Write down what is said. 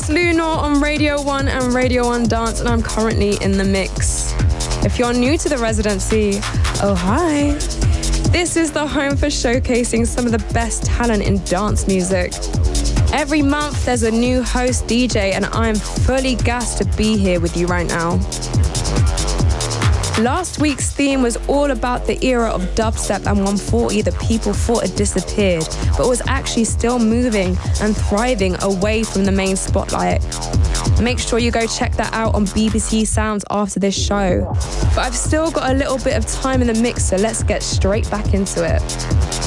Lunar on Radio 1 and Radio 1 Dance, and I'm currently in the mix. If you're new to the residency, oh hi. This is the home for showcasing some of the best talent in dance music. Every month there's a new host DJ, and I'm fully gassed to be here with you right now. Last week's theme was all about the era of dubstep and 140 that people thought had disappeared, but was actually still moving and thriving away from the main spotlight. Make sure you go check that out on BBC Sounds after this show. But I've still got a little bit of time in the mix, so let's get straight back into it.